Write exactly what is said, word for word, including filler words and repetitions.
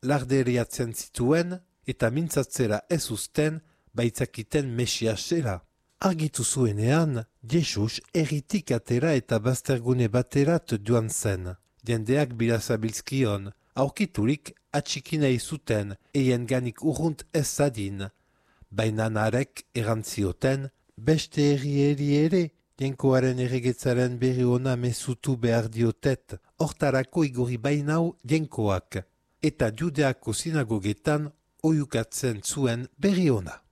larderiatzen zituen eta mintzatzera ez uzten baitzakiten Mesiasera. Argitu zuenean, Jesus erritik atera eta baztergune baterat joan zen. Jendeak birazabilzkion, aurkiturik atxikinei zuten eien ganik urrunt ez zadin. Baina narek erantzioten, beste herrieri ere, jenkoaren erregetzaren berri ona mezutu behar diotet, hortarako igorri bainau jenkoak, eta Judeako sinagogetan oiukatzen zuen berri ona.